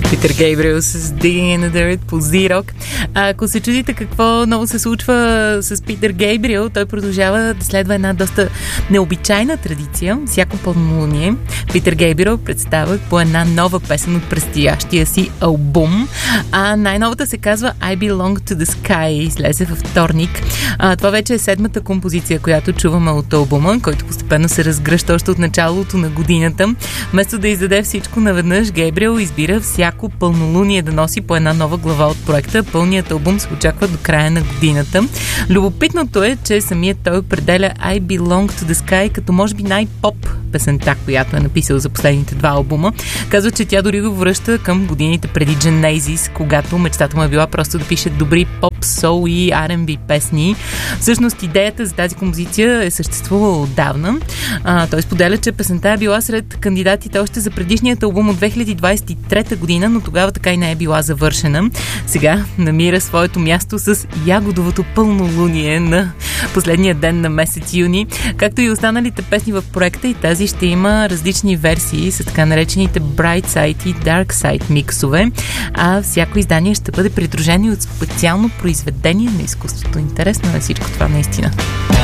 Питър Гейбриел с Digging in the Dirt по Z-Rock. Ако се чудите какво ново се случва с Питър Гейбриел, той продължава да следва една доста необичайна традиция. Всяко пълнолуние Питър Гейбриел представя по една нова песен от предстоящия си албум. Най-новата се казва I Belong to the Sky. Излезе във вторник. Това вече е седмата композиция, която чуваме от албума, който постепенно се разгръща още от началото на годината. Вместо да издаде всичко наведнъж, Гейбриел избира всяко пълнолуние да носи по една нова глава от проекта. Пълният албум се очаква до края на годината. Любопитното е, че самият той определя I Belong to the Sky като може би най-поп песента, която е написал за последните два албума. Казва, че тя дори го връща към годините преди Genesis, когато мечтата му е била просто да пише добри поп, соул и R&B песни. Всъщност идеята за тази композиция е съществувала отдавна. Той споделя, че песента е била сред кандидатите още за предишният албум от 2023 година, но тогава така и не е била завършена. Сега намира своето място с ягодовото пълнолуние на последния ден на месец юни. Както и останалите песни в проекта, и тази ще има различни версии с така наречените Bright Side и Dark Side миксове, а всяко издание ще бъде придружено от специално произведение на изкуството. Интересно е всичко това наистина.